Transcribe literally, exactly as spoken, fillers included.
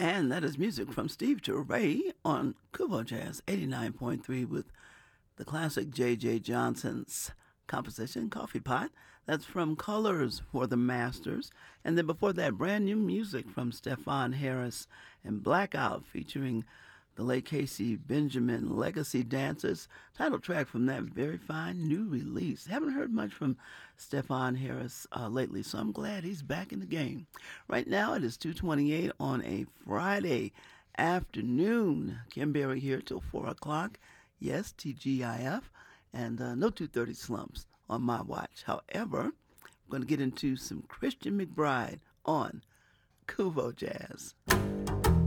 And that is music from Steve Turay on Kubo Jazz eighty-nine point three with the classic J J. Johnson's composition, Coffee Pot. That's from Colors for the Masters. And then before that, brand new music from Stefan Harris and Blackout featuring the late Casey Benjamin Legacy Dancers. Title track from that very fine new release. Haven't heard much from Stefan Harris uh, lately, so I'm glad he's back in the game. Right now it is two twenty-eight on a Friday afternoon. Kim Berry here till four o'clock. Yes, T G I F. And uh, no two thirty slumps on my watch. However, I'm going to get into some Christian McBride on Kuvo Jazz.